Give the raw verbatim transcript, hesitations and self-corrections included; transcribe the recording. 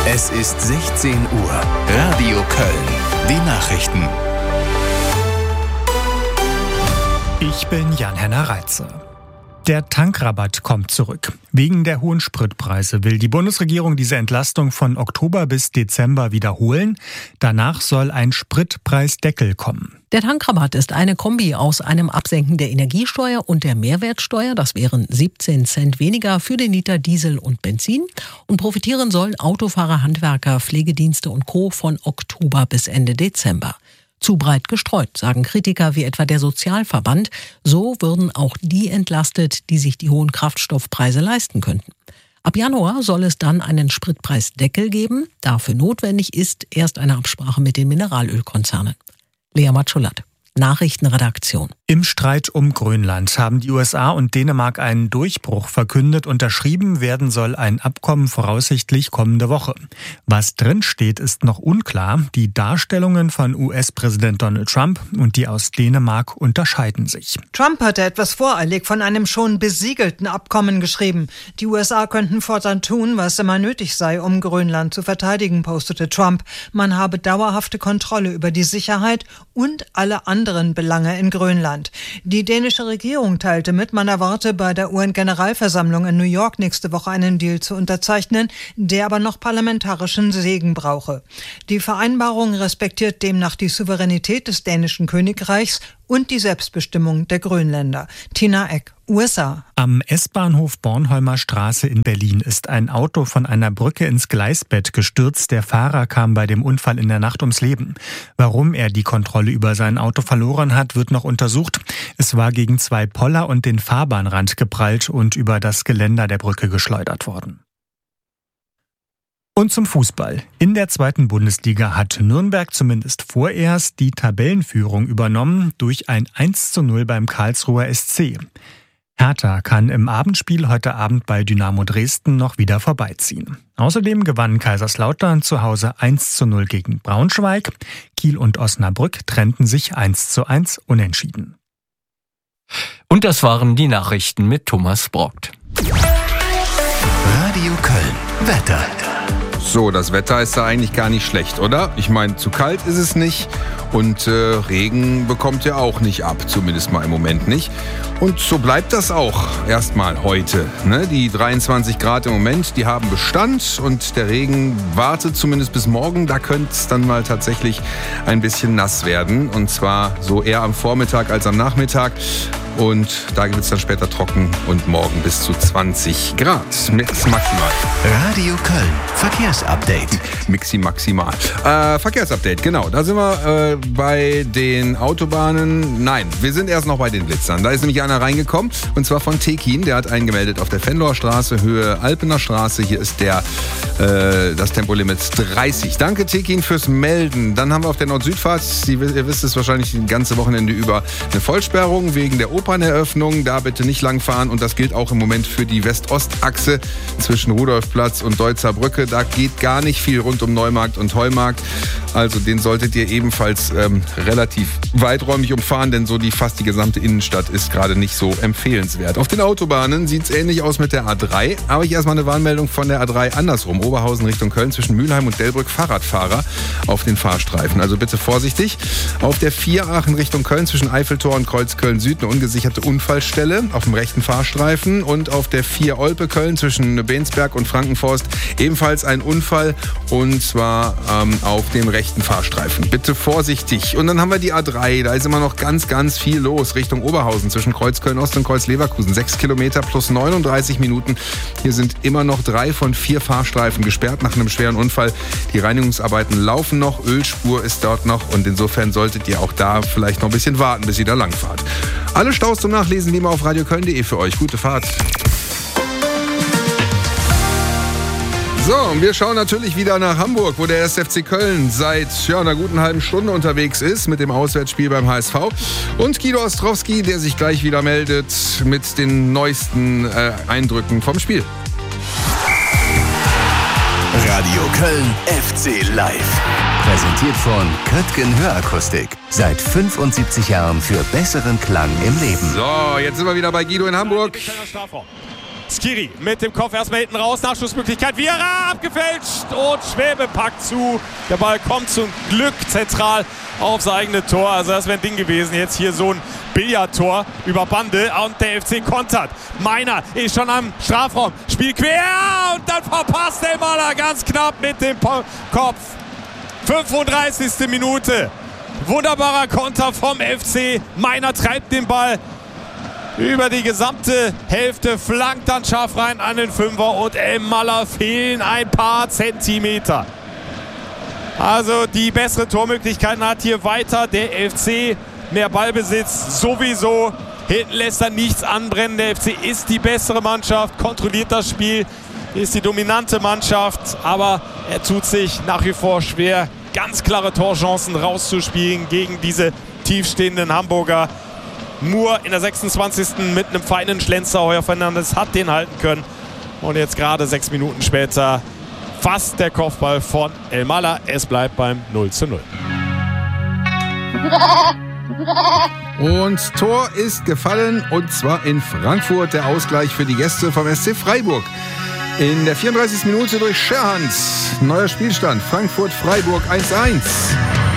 Es ist sechzehn Uhr. Radio Köln. Die Nachrichten. Ich bin Jan-Henner Reitze. Der Tankrabatt kommt zurück. Wegen der hohen Spritpreise will die Bundesregierung diese Entlastung von Oktober bis Dezember wiederholen. Danach soll ein Spritpreisdeckel kommen. Der Tankrabatt ist eine Kombi aus einem Absenken der Energiesteuer und der Mehrwertsteuer. Das wären siebzehn Cent weniger für den Liter Diesel und Benzin. Und profitieren sollen Autofahrer, Handwerker, Pflegedienste und Co. von Oktober bis Ende Dezember. Zu breit gestreut, sagen Kritiker wie etwa der Sozialverband. So würden auch die entlastet, die sich die hohen Kraftstoffpreise leisten könnten. Ab Januar soll es dann einen Spritpreisdeckel geben. Dafür notwendig ist erst eine Absprache mit den Mineralölkonzernen. Lea Matschulat, Nachrichtenredaktion. Im Streit um Grönland haben die U S A und Dänemark einen Durchbruch verkündet. Unterschrieben werden soll ein Abkommen voraussichtlich kommende Woche. Was drinsteht, ist noch unklar. Die Darstellungen von U S-Präsident Donald Trump und die aus Dänemark unterscheiden sich. Trump hatte etwas voreilig von einem schon besiegelten Abkommen geschrieben. Die U S A könnten fortan tun, was immer nötig sei, um Grönland zu verteidigen, postete Trump. Man habe dauerhafte Kontrolle über die Sicherheit und alle anderen Belange in Grönland. Die dänische Regierung teilte mit, man erwarte bei der U N-Generalversammlung in New York nächste Woche einen Deal zu unterzeichnen, der aber noch parlamentarischen Segen brauche. Die Vereinbarung respektiert demnach die Souveränität des dänischen Königreichs und die Selbstbestimmung der Grönländer. Tina Eck, U S A. Am S-Bahnhof Bornholmer Straße in Berlin ist ein Auto von einer Brücke ins Gleisbett gestürzt. Der Fahrer kam bei dem Unfall in der Nacht ums Leben. Warum er die Kontrolle über sein Auto verloren hat, wird noch untersucht. Es war gegen zwei Poller und den Fahrbahnrand geprallt und über das Geländer der Brücke geschleudert worden. Und zum Fußball. In der zweiten Bundesliga hat Nürnberg zumindest vorerst die Tabellenführung übernommen durch ein eins zu null beim Karlsruher S C. Hertha kann im Abendspiel heute Abend bei Dynamo Dresden noch wieder vorbeiziehen. Außerdem gewann Kaiserslautern zu Hause eins zu null gegen Braunschweig. Kiel und Osnabrück trennten sich eins zu eins unentschieden. Und das waren die Nachrichten mit Thomas Brockt. Radio Köln. Wetter. So, das Wetter ist da eigentlich gar nicht schlecht, oder? Ich meine, zu kalt ist es nicht und äh, Regen bekommt ihr auch nicht ab, zumindest mal im Moment nicht. Und so bleibt das auch erstmal heute. Ne? Die dreiundzwanzig Grad im Moment, die haben Bestand und der Regen wartet zumindest bis morgen. Da könnte es dann mal tatsächlich ein bisschen nass werden und zwar so eher am Vormittag als am Nachmittag. Und da wird es dann später trocken und morgen bis zu zwanzig Grad. Mix maximal. Radio Köln. Verkehrsupdate. Mixi maximal. Äh, Verkehrsupdate, genau. Da sind wir äh, bei den Autobahnen. Nein, wir sind erst noch bei den Blitzern. Da ist nämlich einer reingekommen und zwar von Tekin. Der hat einen gemeldet auf der Fenloher Straße, Höhe Alpener Straße. Hier ist der äh, das Tempolimit dreißig. Danke Tekin fürs Melden. Dann haben wir auf der Nord-Süd-Fahrt, ihr wisst es wahrscheinlich die ganze Wochenende über, eine Vollsperrung wegen der Operneröffnung. Da bitte nicht langfahren und das gilt auch im Moment für die West-Ost-Achse zwischen Rudolfplatz und Deutzer Brücke. Da geht gar nicht viel rund um Neumarkt und Heumarkt. Also den solltet ihr ebenfalls ähm, relativ weiträumig umfahren, denn so die fast die gesamte Innenstadt ist gerade nicht so empfehlenswert. Auf den Autobahnen sieht es ähnlich aus mit der A drei. Aber ich erstmal eine Warnmeldung von der A drei andersrum. Oberhausen Richtung Köln zwischen Mülheim und Delbrück Fahrradfahrer auf den Fahrstreifen. Also bitte vorsichtig. Auf der vier Aachen Richtung Köln zwischen Eiffeltor und Kreuzköln Süd eine ungesicherte Unfallstelle auf dem rechten Fahrstreifen. Und auf der vier Olpe Köln zwischen Bensberg und Frankenforst ebenfalls ein Unfall und zwar ähm, auf dem rechten Fahrstreifen. Bitte vorsichtig. Und dann haben wir die A drei. Da ist immer noch ganz, ganz viel los Richtung Oberhausen zwischen Kreuzköln Ost und Kreuz Leverkusen. Sechs Kilometer plus neununddreißig Minuten. Hier sind immer noch drei von vier Fahrstreifen gesperrt nach einem schweren Unfall. Die Reinigungsarbeiten laufen noch. Ölspur ist dort noch und insofern solltet ihr auch da vielleicht noch ein bisschen warten, bis ihr da langfahrt. Alle Staus zum Nachlesen nehmen wir auf radioköln punkt de für euch. Gute Fahrt. So, und wir schauen natürlich wieder nach Hamburg, wo der erste F C Köln seit ja, einer guten halben Stunde unterwegs ist mit dem Auswärtsspiel beim H S V. Und Guido Ostrowski, der sich gleich wieder meldet mit den neuesten äh, Eindrücken vom Spiel. Radio Köln F C Live. Präsentiert von Köttgen Hörakustik. Seit fünfundsiebzig Jahren für besseren Klang im Leben. So, jetzt sind wir wieder bei Guido in Hamburg. Skiri mit dem Kopf erstmal hinten raus, Nachschussmöglichkeit, Viera abgefälscht und Schwäbe packt zu. Der Ball kommt zum Glück zentral aufs eigene Tor, also das wäre ein Ding gewesen. Jetzt hier so ein Billardtor über Bande und der F C kontert. Meiner ist schon am Strafraum, Spiel quer und dann verpasst Elmalah ganz knapp mit dem Kopf. fünfunddreißigste Minute. Wunderbarer Konter vom F C. Meiner treibt den Ball über die gesamte Hälfte, flankt dann scharf rein an den Fünfer und Elmalah fehlen ein paar Zentimeter. Also die bessere Tormöglichkeiten hat hier weiter der F C. Mehr Ballbesitz sowieso. Hinten lässt er nichts anbrennen. Der F C ist die bessere Mannschaft, kontrolliert das Spiel, ist die dominante Mannschaft. Aber er tut sich nach wie vor schwer, ganz klare Torchancen rauszuspielen gegen diese tiefstehenden Hamburger. Moore in der sechsundzwanzigsten mit einem feinen Schlenzer. Heuer Fernandes hat den halten können. Und jetzt gerade sechs Minuten später fast der Kopfball von Elmalah. Es bleibt beim null zu null. Und Tor ist gefallen, und zwar in Frankfurt. Der Ausgleich für die Gäste vom S C Freiburg. In der vierunddreißigsten Minute durch Scherhand. Neuer Spielstand. Frankfurt-Freiburg eins eins.